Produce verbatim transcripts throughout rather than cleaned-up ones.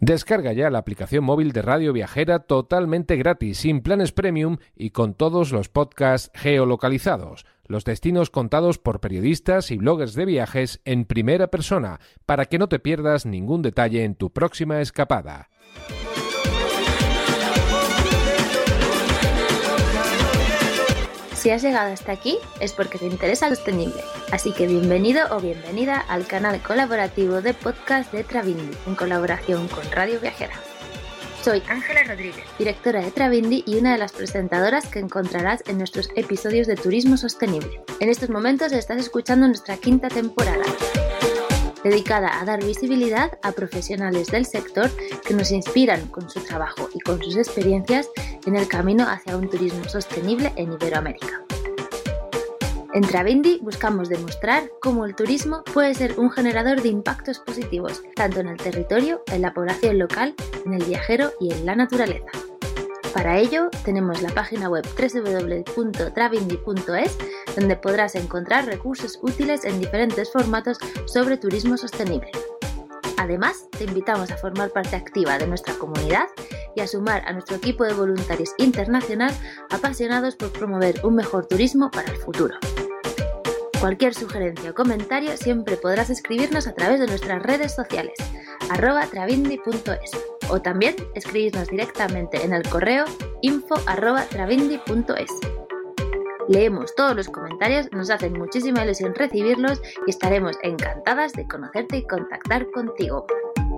Descarga ya la aplicación móvil de Radio Viajera totalmente gratis, sin planes premium y con todos los podcasts geolocalizados. Los destinos contados por periodistas y bloggers de viajes en primera persona, para que no te pierdas ningún detalle en tu próxima escapada. Si has llegado hasta aquí es porque te interesa lo sostenible, así que bienvenido o bienvenida al canal colaborativo de podcast de Travindi, en colaboración con Radio Viajera. Soy Ángela Rodríguez, directora de Travindi y una de las presentadoras que encontrarás en nuestros episodios de turismo sostenible. En estos momentos estás escuchando nuestra quinta temporada, dedicada a dar visibilidad a profesionales del sector que nos inspiran con su trabajo y con sus experiencias en el camino hacia un turismo sostenible en Iberoamérica. En Travindi buscamos demostrar cómo el turismo puede ser un generador de impactos positivos, tanto en el territorio, en la población local, en el viajero y en la naturaleza. Para ello, tenemos la página web doble u doble u doble u punto travindi punto es, donde podrás encontrar recursos útiles en diferentes formatos sobre turismo sostenible. Además, te invitamos a formar parte activa de nuestra comunidad y a sumar a nuestro equipo de voluntarios internacional apasionados por promover un mejor turismo para el futuro. Cualquier sugerencia o comentario siempre podrás escribirnos a través de nuestras redes sociales, arroba travindi punto es, o también escribirnos directamente en el correo info arroba travindi punto es. Leemos todos los comentarios, nos hacen muchísima ilusión recibirlos y estaremos encantadas de conocerte y contactar contigo.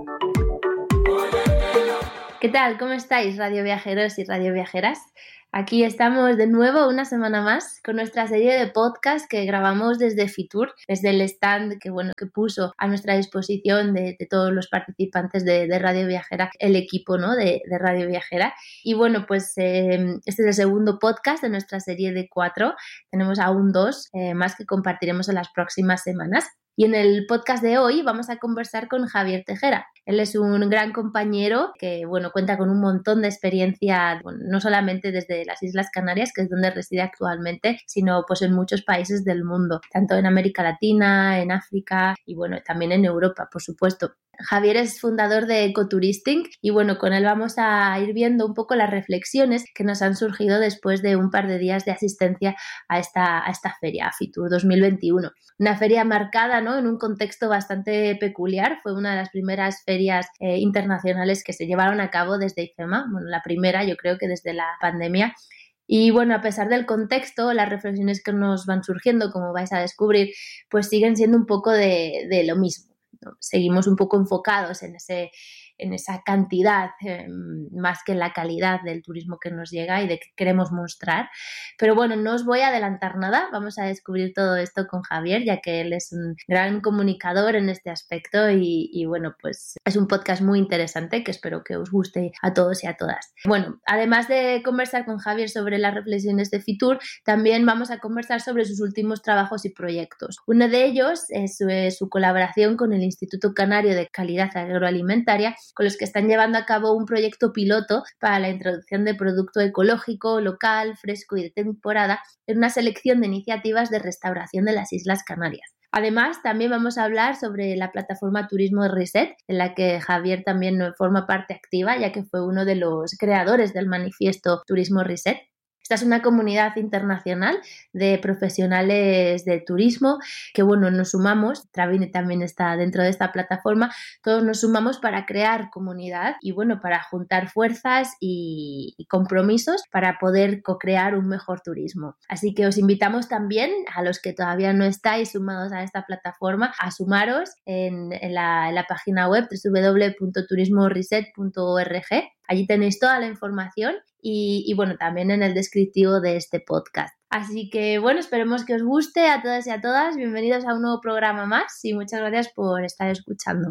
¿Qué tal? ¿Cómo estáis, radio viajeros y radio viajeras? Aquí estamos de nuevo una semana más con nuestra serie de podcast que grabamos desde Fitur, desde el stand que, bueno, que puso a nuestra disposición de, de todos los participantes de, de Radio Viajera, el equipo, ¿no? de, de Radio Viajera. Y bueno, pues eh, este es el segundo podcast de nuestra serie de cuatro. Tenemos aún dos eh, más que compartiremos en las próximas semanas. Y en el podcast de hoy vamos a conversar con Javier Tejera. Él es un gran compañero que, bueno, cuenta con un montón de experiencia, bueno, no solamente desde las Islas Canarias, que es donde reside actualmente, sino pues en muchos países del mundo, tanto en América Latina, en África y, bueno, también en Europa, por supuesto. Javier es fundador de Ecotouristing y bueno, con él vamos a ir viendo un poco las reflexiones que nos han surgido después de un par de días de asistencia a esta, a esta feria, a Fitur dos mil veintiuno. Una feria marcada, ¿no?, en un contexto bastante peculiar. Fue una de las primeras ferias eh, internacionales que se llevaron a cabo desde IFEMA, bueno, la primera yo creo que desde la pandemia. Y bueno, a pesar del contexto, las reflexiones que nos van surgiendo, como vais a descubrir, pues siguen siendo un poco de, de lo mismo. Seguimos un poco enfocados en ese, en esa cantidad eh, más que en la calidad del turismo que nos llega y de que queremos mostrar. Pero bueno, no os voy a adelantar nada, vamos a descubrir todo esto con Javier, ya que él es un gran comunicador en este aspecto y, y bueno, pues es un podcast muy interesante que espero que os guste a todos y a todas. Bueno, además de conversar con Javier sobre las reflexiones de Fitur, también vamos a conversar sobre sus últimos trabajos y proyectos. Uno de ellos es su, es su colaboración con el Instituto Canario de Calidad Agroalimentaria, con los que están llevando a cabo un proyecto piloto para la introducción de producto ecológico, local, fresco y de temporada en una selección de iniciativas de restauración de las Islas Canarias. Además, también vamos a hablar sobre la plataforma Turismo Reset, en la que Javier también forma parte activa, ya que fue uno de los creadores del manifiesto Turismo Reset. Esta es una comunidad internacional de profesionales de turismo que, bueno, nos sumamos, Travindi también está dentro de esta plataforma, todos nos sumamos para crear comunidad y, bueno, para juntar fuerzas y, y compromisos para poder co-crear un mejor turismo. Así que os invitamos también, a los que todavía no estáis sumados a esta plataforma, a sumaros en, en, la, en la página web doble u doble u doble u punto turismo reset punto org. Allí tenéis toda la información y, y bueno, también en el descriptivo de este podcast. Así que bueno, esperemos que os guste a todas y a todas. Bienvenidos a un nuevo programa más y muchas gracias por estar escuchando.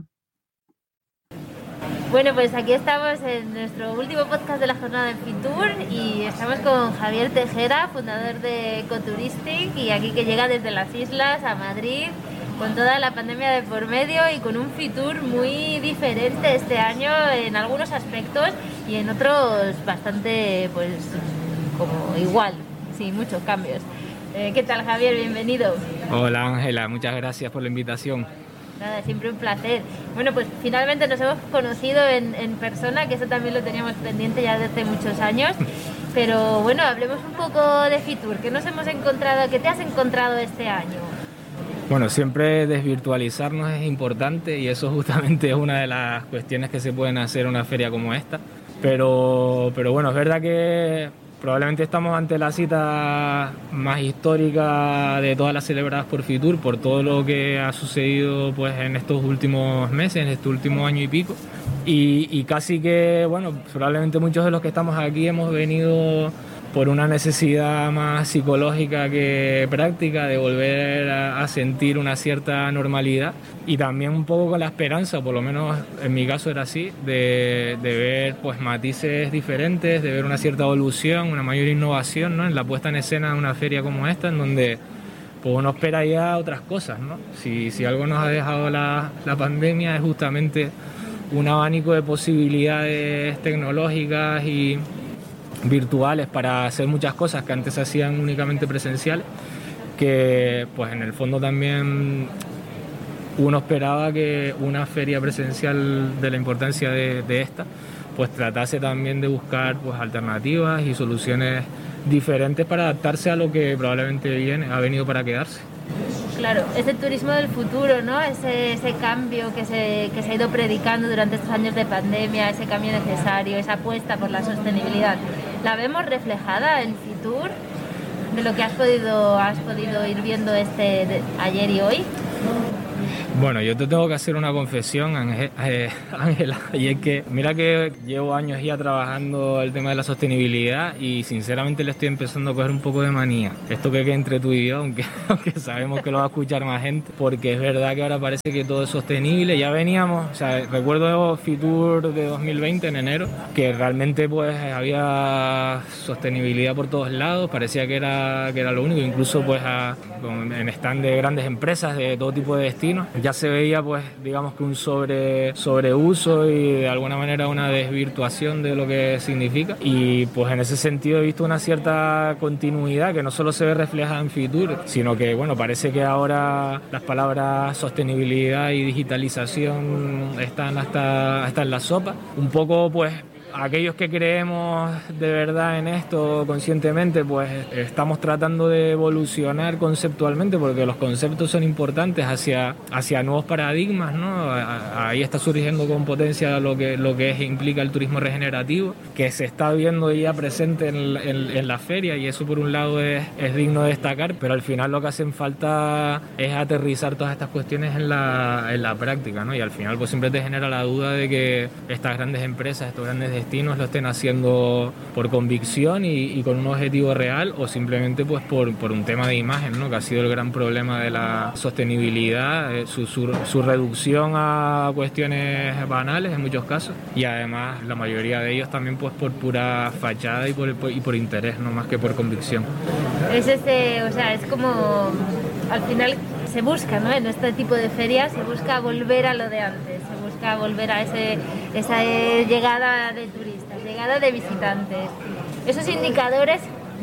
Bueno, pues aquí estamos en nuestro último podcast de la jornada en Fitur y estamos con Javier Tejera, fundador de Ecotouristing, y aquí que llega desde las islas a Madrid con toda la pandemia de por medio y con un Fitur muy diferente este año en algunos aspectos y en otros bastante, pues, como igual, sí, muchos cambios. Eh, ¿Qué tal, Javier? Bienvenido. Hola, Ángela, muchas gracias por la invitación. Nada, siempre un placer. Bueno, pues finalmente nos hemos conocido en, en persona, que eso también lo teníamos pendiente ya desde hace muchos años. Pero bueno, hablemos un poco de Fitur. ¿Qué nos hemos encontrado? ¿Qué te has encontrado este año? Bueno, siempre desvirtualizarnos es importante y eso justamente es una de las cuestiones que se pueden hacer en una feria como esta. Pero, pero bueno, es verdad que probablemente estamos ante la cita más histórica de todas las celebradas por Fitur, por todo lo que ha sucedido pues en estos últimos meses, en este último año y pico. Y, y casi que, bueno, probablemente muchos de los que estamos aquí hemos venido por una necesidad más psicológica que práctica de volver a, a sentir una cierta normalidad y también un poco con la esperanza, por lo menos en mi caso era así, de, de ver pues matices diferentes, de ver una cierta evolución, una mayor innovación, ¿no?, en la puesta en escena de una feria como esta, en donde pues uno espera ya otras cosas, ¿no? Si, si algo nos ha dejado la, la pandemia es justamente un abanico de posibilidades tecnológicas y virtuales para hacer muchas cosas que antes se hacían únicamente presenciales, que pues en el fondo también uno esperaba que una feria presencial de la importancia de, de esta pues tratase también de buscar pues alternativas y soluciones diferentes para adaptarse a lo que probablemente viene, ha venido para quedarse. Claro, ese turismo del futuro, ¿no? Ese, ese cambio que se, que se ha ido predicando durante estos años de pandemia, ese cambio necesario, esa apuesta por la sostenibilidad, ¿la vemos reflejada en Fitur? ¿De lo que has podido, has podido ir viendo este de, ayer y hoy? Bueno, yo te tengo que hacer una confesión, Ángela, y es que mira que llevo años ya trabajando el tema de la sostenibilidad y sinceramente le estoy empezando a coger un poco de manía. Esto que quede entre tú y yo, aunque, aunque sabemos que lo va a escuchar más gente, porque es verdad que ahora parece que todo es sostenible. Ya veníamos, o sea, recuerdo Fitur de dos mil veinte en enero, que realmente pues había sostenibilidad por todos lados, parecía que era, que era lo único, incluso pues a, en stand de grandes empresas de todo tipo de destinos. Ya se veía, pues, digamos que un sobre, sobreuso y de alguna manera una desvirtuación de lo que significa. Y pues en ese sentido he visto una cierta continuidad que no solo se ve reflejada en Fitur, sino que, bueno, parece que ahora las palabras sostenibilidad y digitalización están hasta, hasta en la sopa. Un poco, pues, aquellos que creemos de verdad en esto conscientemente, pues estamos tratando de evolucionar conceptualmente porque los conceptos son importantes hacia, hacia nuevos paradigmas, ¿no? Ahí está surgiendo con potencia lo que, lo que es, implica el turismo regenerativo, que se está viendo ya presente en, en, en la feria y eso por un lado es, es digno de destacar, pero al final lo que hacen falta es aterrizar todas estas cuestiones en la, en la práctica, ¿no? Y al final pues siempre te genera la duda de que estas grandes empresas, estos grandes destinos lo estén haciendo por convicción y, y con un objetivo real o simplemente pues por, por un tema de imagen, ¿no?, que ha sido el gran problema de la sostenibilidad, eh, su, su, su reducción a cuestiones banales en muchos casos y además la mayoría de ellos también pues por pura fachada y por, por, y por interés, no más que por convicción. Es este, o sea, es como al final se busca, ¿no?, en este tipo de ferias se busca volver a lo de antes, se busca volver a ese, esa llegada de turistas, llegada de visitantes. Esos indicadores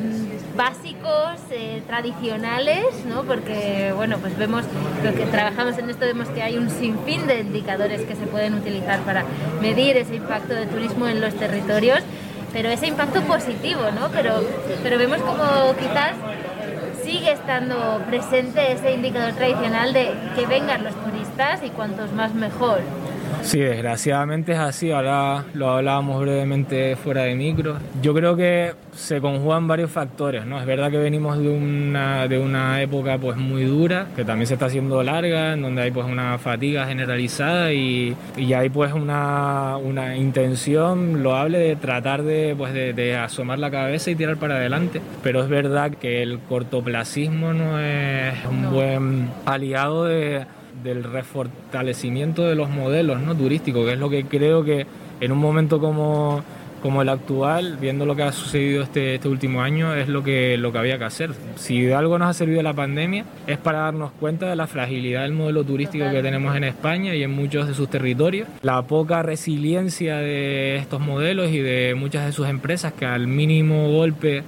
básicos, eh, tradicionales, ¿no?, porque bueno, pues vemos, los que trabajamos en esto vemos que hay un sinfín de indicadores que se pueden utilizar para medir ese impacto del turismo en los territorios, pero ese impacto positivo, ¿no? Pero, pero vemos como quizás sigue estando presente ese indicador tradicional de que vengan los turistas y cuantos más mejor. Sí, desgraciadamente es así, ahora lo hablábamos brevemente fuera de micro. Yo creo que se conjugan varios factores, ¿no? Es verdad que venimos de una, de una época pues muy dura, que también se está haciendo larga, en donde hay pues una fatiga generalizada y, y hay pues una, una intención loable de tratar de, pues de, de asomar la cabeza y tirar para adelante. Pero es verdad que el cortoplacismo no es un no. buen aliado de... del refortalecimiento de los modelos, ¿no?, turísticos, que es lo que creo que en un momento como, como el actual, viendo lo que ha sucedido este, este último año, es lo que, lo que había que hacer. Si de algo nos ha servido la pandemia es para darnos cuenta de la fragilidad del modelo turístico que tenemos en España y en muchos de sus territorios, la poca resiliencia de estos modelos y de muchas de sus empresas que al mínimo golpe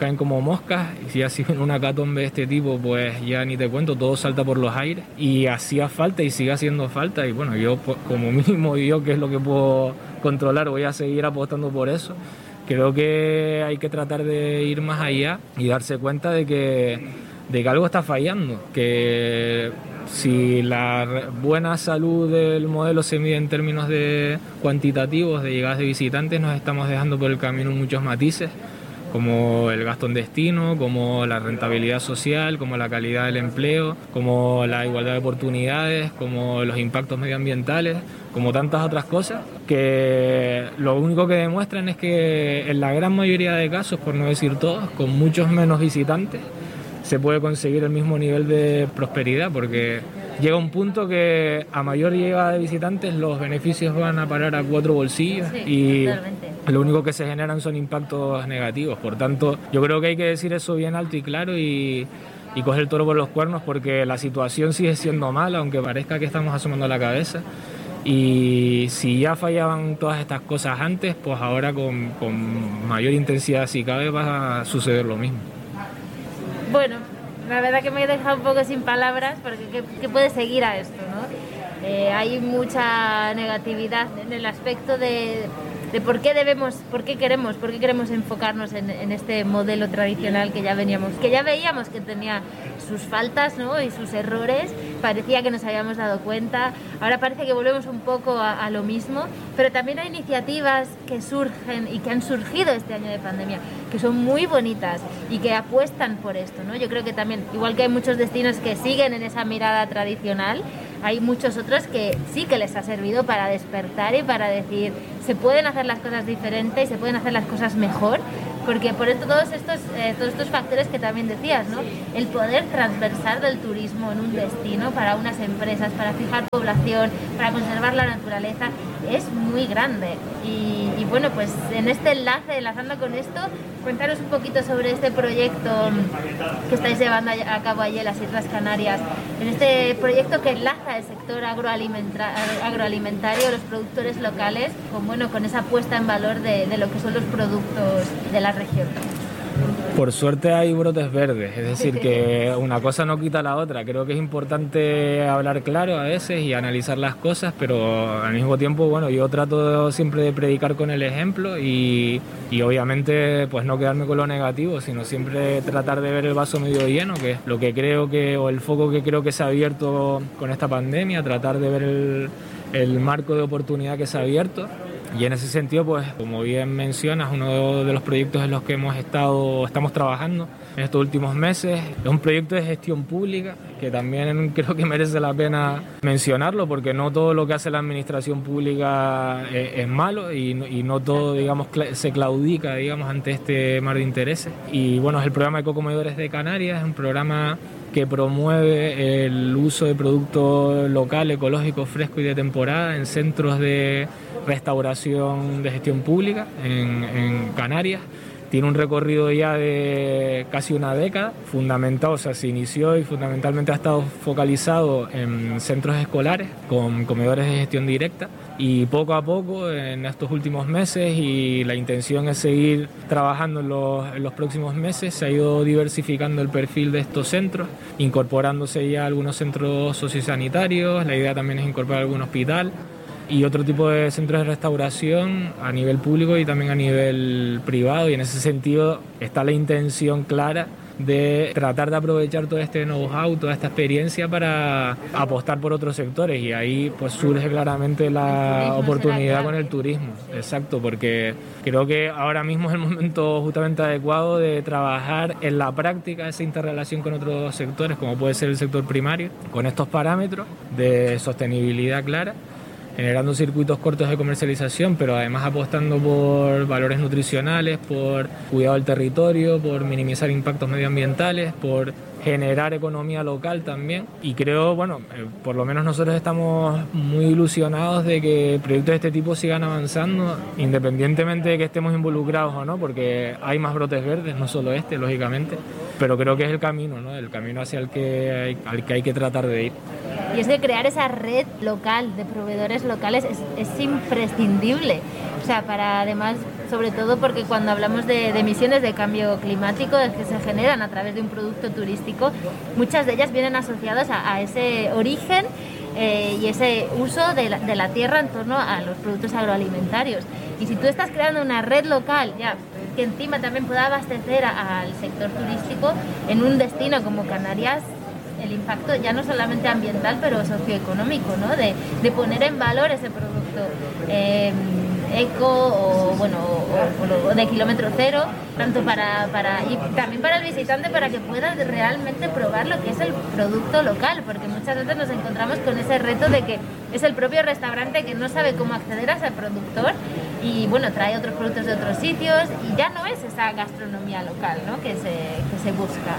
caen como moscas, y si así en una catombe de este tipo, pues ya ni te cuento, todo salta por los aires, y hacía falta y sigue haciendo falta, y bueno, yo como mínimo, yo que es lo que puedo controlar, voy a seguir apostando por eso. Creo que hay que tratar de ir más allá y darse cuenta de que, de que algo está fallando, que si la buena salud del modelo se mide en términos de cuantitativos de llegadas de visitantes, nos estamos dejando por el camino muchos matices, como el gasto en destino, como la rentabilidad social, como la calidad del empleo, como la igualdad de oportunidades, como los impactos medioambientales, como tantas otras cosas, que lo único que demuestran es que en la gran mayoría de casos, por no decir todos, con muchos menos visitantes, se puede conseguir el mismo nivel de prosperidad, porque llega un punto que a mayor llegada de visitantes los beneficios van a parar a cuatro bolsillos, sí, y totalmente. Lo único que se generan son impactos negativos. Por tanto, yo creo que hay que decir eso bien alto y claro y, y coger el toro por los cuernos, porque la situación sigue siendo mala, aunque parezca que estamos asomando la cabeza. Y si ya fallaban todas estas cosas antes, pues ahora con, con mayor intensidad, si cabe, va a suceder lo mismo. Bueno, la verdad que me he dejado un poco sin palabras, porque ¿qué, qué puede seguir a esto, no? Eh, hay mucha negatividad en el aspecto de, de por qué debemos, por qué queremos, por qué queremos enfocarnos en, en este modelo tradicional que ya veníamos, que ya veíamos que tenía sus faltas, ¿no? Y sus errores. Parecía que nos habíamos dado cuenta. Ahora parece que volvemos un poco a, a lo mismo, pero también hay iniciativas que surgen y que han surgido este año de pandemia, que son muy bonitas y que apuestan por esto, ¿no? Yo creo que también, igual que hay muchos destinos que siguen en esa mirada tradicional, hay muchos otros que sí que les ha servido para despertar y para decir, se pueden hacer las cosas diferentes y se pueden hacer las cosas mejor, porque por esto todos estos, eh, todos estos factores que también decías, ¿no? El poder transversal del turismo en un destino para unas empresas, para fijar población, para conservar la naturaleza, es muy grande. Y, y bueno, pues en este enlace, enlazando con esto, cuéntanos un poquito sobre este proyecto que estáis llevando a cabo allí en las Islas Canarias, en este proyecto que enlaza el sector agroalimenta- agroalimentario, los productores locales, con, bueno, con esa puesta en valor de, de lo que son los productos de la región. Por suerte hay brotes verdes, es decir, que una cosa no quita la otra. Creo que es importante hablar claro a veces y analizar las cosas, pero al mismo tiempo, bueno, yo trato siempre de predicar con el ejemplo y, y obviamente pues no quedarme con lo negativo, sino siempre tratar de ver el vaso medio lleno, que es lo que creo que, o el foco que creo que se ha abierto con esta pandemia, tratar de ver el, el marco de oportunidad que se ha abierto. Y en ese sentido, pues como bien mencionas, uno de los proyectos en los que hemos estado, estamos trabajando en estos últimos meses es un proyecto de gestión pública que también creo que merece la pena mencionarlo, porque no todo lo que hace la administración pública es, es malo y, y no todo, digamos, se claudica, digamos, ante este mar de intereses. Y bueno, es el programa Ecocomedores de Canarias, es un programa que promueve el uso de productos local, ecológico, fresco y de temporada en centros de restauración de gestión pública en, en Canarias. Tiene un recorrido ya de casi una década, fundamentado, o sea, se inició y fundamentalmente ha estado focalizado en centros escolares con comedores de gestión directa, y poco a poco en estos últimos meses, y la intención es seguir trabajando en los, en los próximos meses, se ha ido diversificando el perfil de estos centros, incorporándose ya algunos centros sociosanitarios. La idea también es incorporar algún hospital y otro tipo de centros de restauración a nivel público y también a nivel privado, y en ese sentido está la intención clara de tratar de aprovechar todo este know-how, toda esta experiencia para apostar por otros sectores, y ahí pues surge claramente la oportunidad con el turismo. Exacto, porque creo que ahora mismo es el momento justamente adecuado de trabajar en la práctica esa interrelación con otros sectores, como puede ser el sector primario, con estos parámetros de sostenibilidad clara, generando circuitos cortos de comercialización, pero además apostando por valores nutricionales, por cuidado del territorio, por minimizar impactos medioambientales, por generar economía local también. Y creo, bueno, eh, por lo menos nosotros estamos muy ilusionados de que proyectos de este tipo sigan avanzando, independientemente de que estemos involucrados o no, porque hay más brotes verdes, no solo este, lógicamente, pero creo que es el camino, ¿no? El camino hacia el que hay, al que hay que tratar de ir. Y es que crear esa red local de proveedores locales es, es imprescindible. O sea, para además sobre todo porque cuando hablamos de, de emisiones de cambio climático que se generan a través de un producto turístico, muchas de ellas vienen asociadas a, a ese origen eh, y ese uso de la, de la tierra en torno a los productos agroalimentarios. Y si tú estás creando una red local ya que encima también pueda abastecer a, al sector turístico en un destino como Canarias, el impacto ya no solamente ambiental, pero socioeconómico, ¿no? De, de poner en valor ese producto eh, eco o, bueno, o, o de kilómetro cero, tanto para, para y también para el visitante, para que pueda realmente probar lo que es el producto local, porque muchas veces nos encontramos con ese reto de que es el propio restaurante que no sabe cómo acceder a ese productor y bueno, trae otros productos de otros sitios y ya no es esa gastronomía local, ¿no? que, se, que se busca.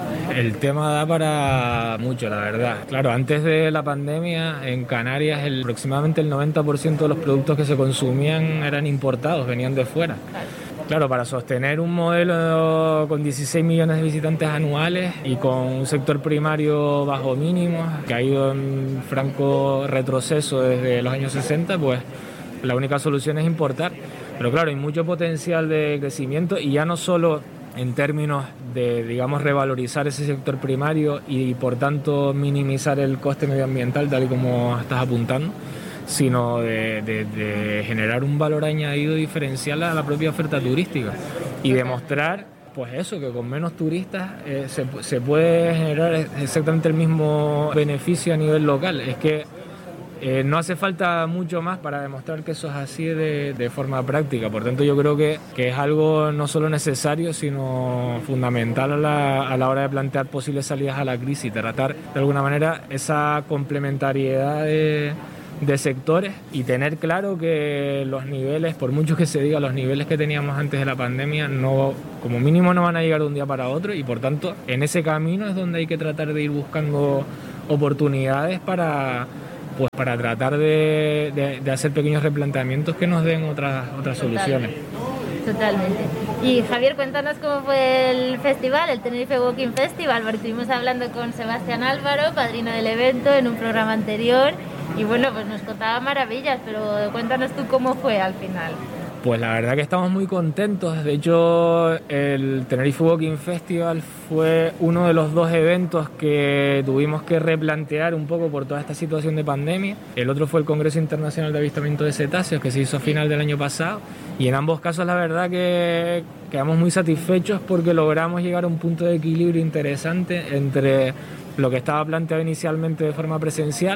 El tema da para mucho, la verdad. Claro, antes de la pandemia en Canarias el, aproximadamente el noventa por ciento de los productos que se consumían eran importados, venían de fuera. Claro. Claro, para sostener un modelo con dieciséis millones de visitantes anuales y con un sector primario bajo mínimos, que ha ido en franco retroceso desde los años sesenta, pues la única solución es importar. Pero claro, hay mucho potencial de crecimiento y ya no solo en términos de, digamos, revalorizar ese sector primario y por tanto minimizar el coste medioambiental, tal y como estás apuntando, sino de, de, de generar un valor añadido diferencial a la propia oferta turística y demostrar, pues eso, que con menos turistas eh, se, se puede generar exactamente el mismo beneficio a nivel local. Es que eh, no hace falta mucho más para demostrar que eso es así de, de forma práctica. Por tanto, yo creo que, que es algo no solo necesario, sino fundamental a la, a la hora de plantear posibles salidas a la crisis y tratar de alguna manera esa complementariedad de de sectores y tener claro que los niveles, por mucho que se diga, los niveles que teníamos antes de la pandemia no, como mínimo no van a llegar de un día para otro y por tanto en ese camino es donde hay que tratar de ir buscando oportunidades para, pues, para tratar de, de, de hacer pequeños replanteamientos que nos den otras, otras soluciones. Totalmente. Y Javier, cuéntanos cómo fue el festival, el Tenerife Walking Festival, porque estuvimos hablando con Sebastián Álvaro, padrino del evento, en un programa anterior. Y bueno, pues nos contaba maravillas, pero cuéntanos tú cómo fue al final. Pues la verdad que estamos muy contentos. De hecho, el Tenerife Walking Festival fue uno de los dos eventos que tuvimos que replantear un poco por toda esta situación de pandemia. El otro fue el Congreso Internacional de Avistamiento de Cetáceos, que se hizo a final del año pasado. Y en ambos casos la verdad que quedamos muy satisfechos porque logramos llegar a un punto de equilibrio interesante entre lo que estaba planteado inicialmente de forma presencial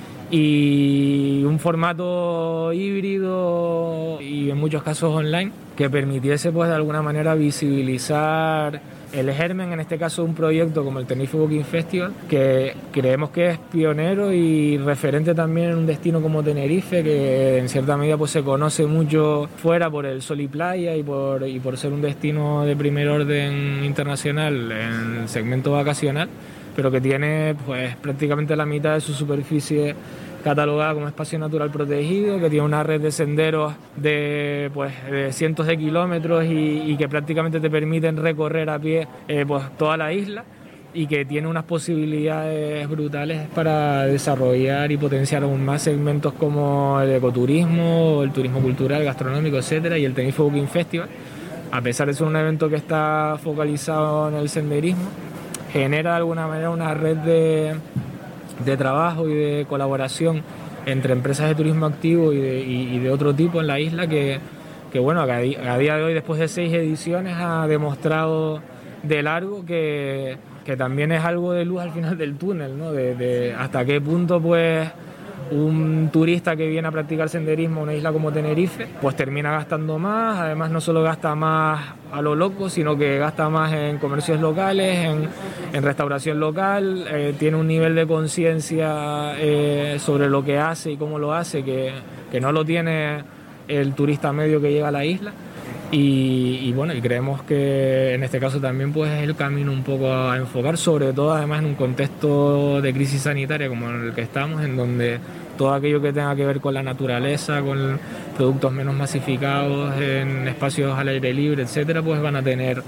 y un formato híbrido y en muchos casos online que permitiese pues de alguna manera visibilizar el germen, en este caso un proyecto como el Tenerife Walking Festival, que creemos que es pionero y referente también en un destino como Tenerife, que en cierta medida pues se conoce mucho fuera por el sol y playa y por, y por ser un destino de primer orden internacional en el segmento vacacional, pero que tiene pues prácticamente la mitad de su superficie catalogada como espacio natural protegido, que tiene una red de senderos de, pues, de cientos de kilómetros y, y que prácticamente te permiten recorrer a pie eh, pues, toda la isla y que tiene unas posibilidades brutales para desarrollar y potenciar aún más segmentos como el ecoturismo, el turismo cultural, gastronómico, etcétera, y el Tenerife Walking Festival, a pesar de ser un evento que está focalizado en el senderismo, genera de alguna manera una red de, de trabajo y de colaboración entre empresas de turismo activo y de, y, y de otro tipo en la isla que, que bueno, a día, a día de hoy, después de seis ediciones, ha demostrado de largo que, que también es algo de luz al final del túnel, ¿no? De, de hasta qué punto pues un turista que viene a practicar senderismo en una isla como Tenerife pues termina gastando más. Además no solo gasta más a lo loco, sino que gasta más en comercios locales, en, en restauración local, eh, tiene un nivel de conciencia eh, sobre lo que hace y cómo lo hace que, que no lo tiene el turista medio que llega a la isla. Y, y bueno, y creemos que en este caso también pues es el camino un poco a enfocar, sobre todo además en un contexto de crisis sanitaria como en el que estamos, en donde todo aquello que tenga que ver con la naturaleza, con productos menos masificados, en espacios al aire libre, etcétera, pues van a tener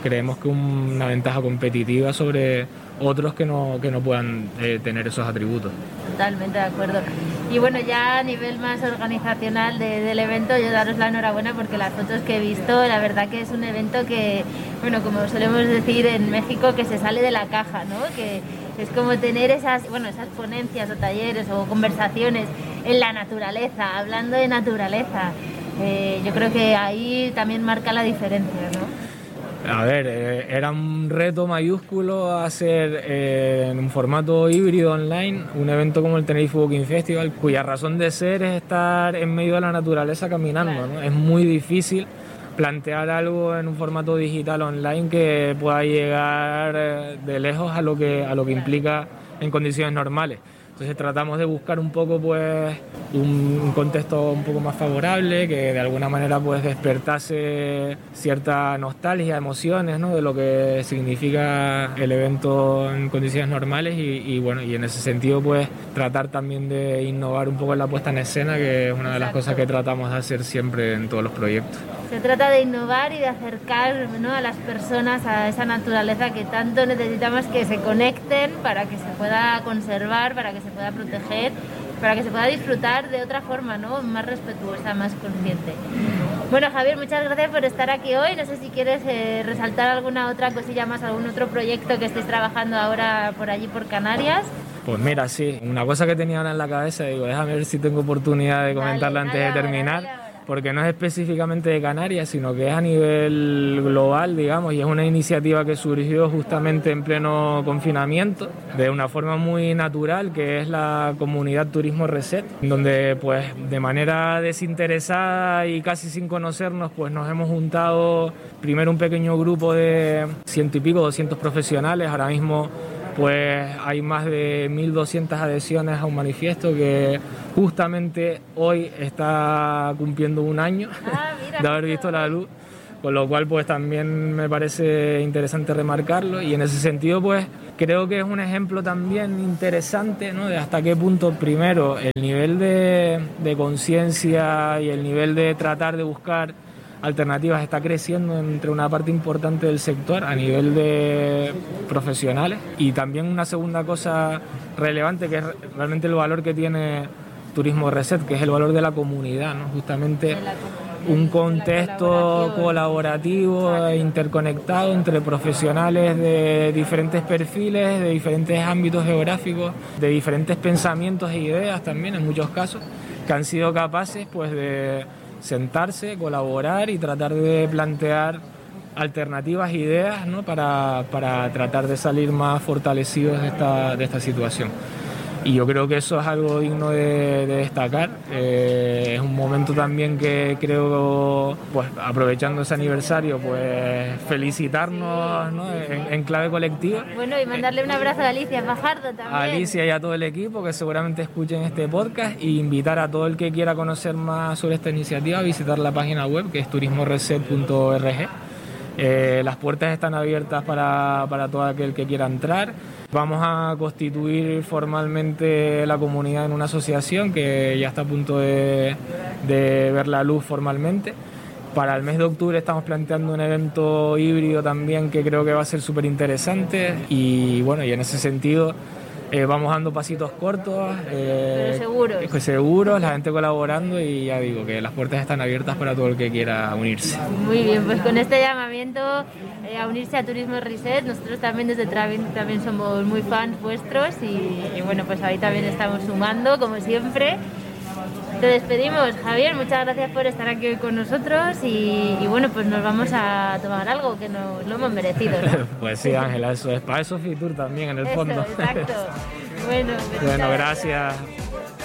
creemos que una ventaja competitiva sobre otros que no, que no puedan eh, tener esos atributos. Totalmente de acuerdo. Y bueno, ya a nivel más organizacional de, del evento, yo daros la enhorabuena porque las fotos que he visto, la verdad que es un evento que, bueno, como solemos decir en México, que se sale de la caja, ¿no? Que es como tener esas, bueno, esas ponencias o talleres o conversaciones en la naturaleza, hablando de naturaleza. Eh, yo creo que ahí también marca la diferencia, ¿no? A ver, eh, era un reto mayúsculo hacer eh, en un formato híbrido online un evento como el Tenerife Walking Festival, cuya razón de ser es estar en medio de la naturaleza caminando, claro, ¿no? Es muy difícil plantear algo en un formato digital online que pueda llegar de lejos a lo que, a lo que implica en condiciones normales. Entonces tratamos de buscar un poco pues un contexto un poco más favorable, que de alguna manera pues despertase cierta nostalgia, emociones, ¿no? De lo que significa el evento en condiciones normales y, y bueno, y en ese sentido pues tratar también de innovar un poco en la puesta en escena, que es una de las Exacto. cosas que tratamos de hacer siempre en todos los proyectos. Se trata de innovar y de acercar, ¿no?, a las personas a esa naturaleza que tanto necesitamos que se conecten para que se pueda conservar, para que se pueda proteger, para que se pueda disfrutar de otra forma, ¿no?, más respetuosa, más consciente. Bueno, Javier, muchas gracias por estar aquí hoy. No sé si quieres eh, resaltar alguna otra cosilla más, algún otro proyecto que estéis trabajando ahora por allí, por Canarias. Pues mira, sí, una cosa que tenía ahora en la cabeza, digo, déjame ver si tengo oportunidad de comentarla dale, antes dale, de terminar. Dale, dale. Porque no es específicamente de Canarias, sino que es a nivel global, digamos, y es una iniciativa que surgió justamente en pleno confinamiento, de una forma muy natural, que es la comunidad Turismo Reset, donde pues de manera desinteresada y casi sin conocernos, pues nos hemos juntado primero un pequeño grupo de ciento y pico, doscientos profesionales. Ahora mismo pues hay más de mil doscientas adhesiones a un manifiesto que justamente hoy está cumpliendo un año ah, mira, de haber visto la luz, con lo cual pues también me parece interesante remarcarlo, y en ese sentido pues creo que es un ejemplo también interesante, ¿no?, de hasta qué punto primero el nivel de, de conciencia y el nivel de tratar de buscar alternativas está creciendo entre una parte importante del sector a nivel de profesionales, y también una segunda cosa relevante que es realmente el valor que tiene Turismo Reset, que es el valor de la comunidad, ¿no? Justamente un contexto colaborativo e interconectado entre profesionales de diferentes perfiles, de diferentes ámbitos geográficos, de diferentes pensamientos e ideas también en muchos casos, que han sido capaces pues de sentarse, colaborar y tratar de plantear alternativas, ideas, ¿no?, para, para tratar de salir más fortalecidos de esta, de esta situación. Y yo creo que eso es algo digno de, de destacar. Eh, es un momento también que creo, pues aprovechando ese aniversario, pues felicitarnos, ¿no?, en, en clave colectiva. Bueno, y mandarle un abrazo a Alicia Fajardo también. A Alicia y a todo el equipo que seguramente escuchen este podcast, y invitar a todo el que quiera conocer más sobre esta iniciativa a visitar la página web, que es turismo reset punto org. Eh, las puertas están abiertas para, para todo aquel que quiera entrar. Vamos a constituir formalmente la comunidad en una asociación que ya está a punto de, de ver la luz formalmente. Para el mes de octubre estamos planteando un evento híbrido también que creo que va a ser súper interesante, y bueno, y en ese sentido Eh, vamos dando pasitos cortos, eh, pero seguros. Pues seguros, la gente colaborando, y ya digo que las puertas están abiertas para todo el que quiera unirse. Muy bien, pues con este llamamiento eh, a unirse a Turismo Reset, nosotros también desde Travin también somos muy fans vuestros, y, y bueno, pues ahí también estamos sumando, como siempre. Te despedimos, Javier, muchas gracias por estar aquí hoy con nosotros, y, y bueno, pues nos vamos a tomar algo que nos lo hemos merecido, ¿no? Pues sí, Ángela, eso es para eso Fitur también en el eso, fondo. Exacto. Bueno, bueno, gracias.